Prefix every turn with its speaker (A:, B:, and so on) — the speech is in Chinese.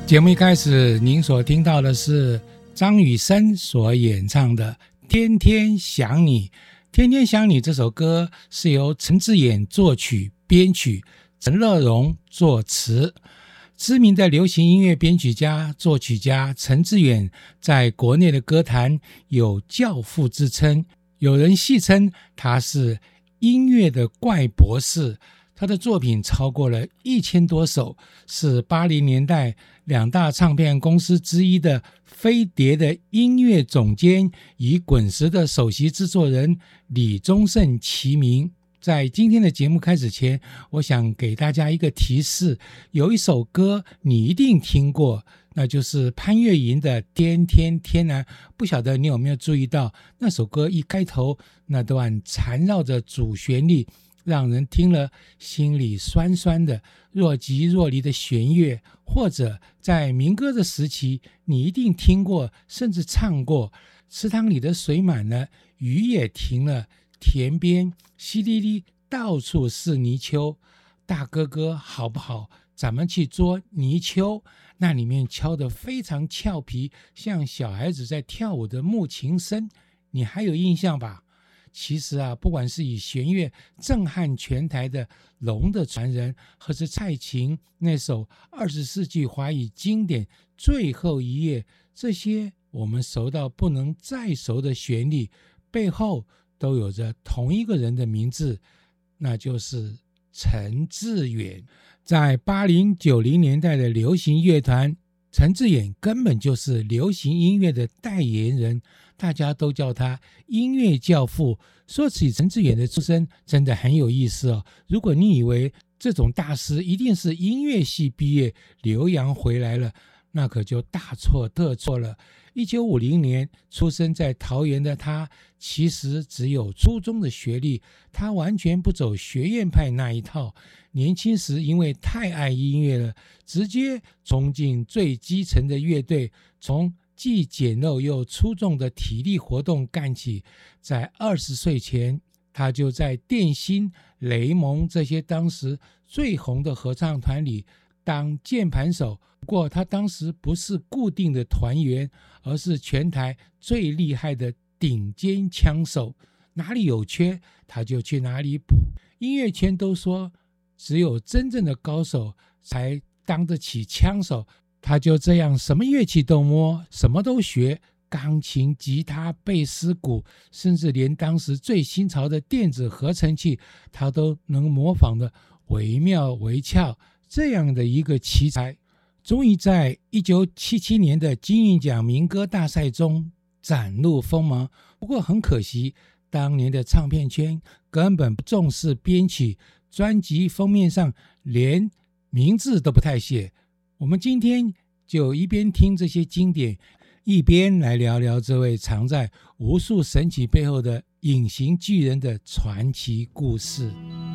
A: 节目一开始您所听到的是张雨生所演唱的《天天想你》。《天天想你》这首歌是由陈智远作曲编曲，陈乐融作词。知名的流行音乐编曲家、作曲家陈智远在国内的歌坛有教父之称，有人戏称他是音乐的怪博士。他的作品超过了1000多首，是80年代两大唱片公司之一的飞碟的音乐总监，与滚石的首席制作人李宗盛齐名。在今天的节目开始前，我想给大家一个提示，有一首歌你一定听过，那就是潘越云的《天天天蓝》。不晓得你有没有注意到，那首歌一开头那段缠绕着主旋律，让人听了心里酸酸的，若即若离的弦乐，或者在民歌的时期你一定听过甚至唱过。池塘里的水满了，雨也停了，田边淅沥沥，到处是泥鳅。大哥哥好不好，咱们去捉泥鳅。那里面敲得非常俏皮，像小孩子在跳舞的木琴声，你还有印象吧？其实啊，不管是以弦乐震撼全台的《龙的传人》，或是蔡琴那首20世纪华语经典《最后一页》，这些我们熟到不能再熟的旋律，背后都有着同一个人的名字，那就是陈智远。在80、90年代的流行乐团，陈智远根本就是流行音乐的代言人，大家都叫他音乐教父。说起陈智远的出身真的很有意思哦。如果你以为这种大师一定是音乐系毕业留洋回来了，那可就大错特错了。1950年出生在桃园的他，其实只有初中的学历，他完全不走学院派那一套。年轻时因为太爱音乐了，直接冲进最基层的乐队，从既简陋又出众的体力活动干起。在20岁前，他就在电心、雷蒙这些当时最红的合唱团里当键盘手。不过他当时不是固定的团员，而是全台最厉害的顶尖枪手，哪里有缺他就去哪里补。音乐圈都说只有真正的高手才当得起枪手，他就这样什么乐器都摸，什么都学，钢琴、吉他、贝斯、鼓，甚至连当时最新潮的电子合成器他都能模仿的惟妙惟肖。这样的一个奇才，终于在1977年的金韵奖民歌大赛中展露锋芒。不过很可惜，当年的唱片圈根本不重视编曲，专辑封面上连名字都不太写。我们今天就一边听这些经典，一边来聊聊这位藏在无数神曲背后的隐形巨人的传奇故事。